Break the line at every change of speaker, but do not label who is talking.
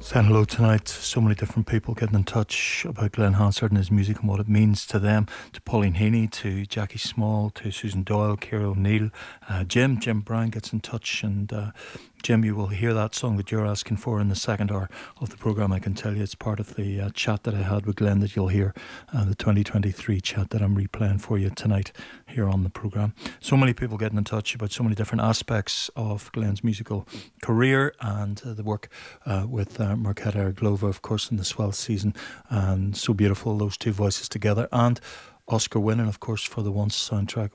Saying hello tonight. So many different people getting in touch about Glenn Hansard and his music and what it means to them. To Pauline Heaney, to Jackie Small, to Susan Doyle, Ciara O'Neill, Jim Brown gets in touch, and Jim, you will hear that song that you're asking for in the second hour of the programme. I can tell you it's part of the chat that I had with Glenn that you'll hear, the 2023 chat that I'm replaying for you tonight here on the programme. So many people getting in touch about so many different aspects of Glenn's musical career and the work with Marketa Irglova, of course, in the Swell season. And so beautiful, those two voices together. And Oscar winning, of course, for the Once soundtrack.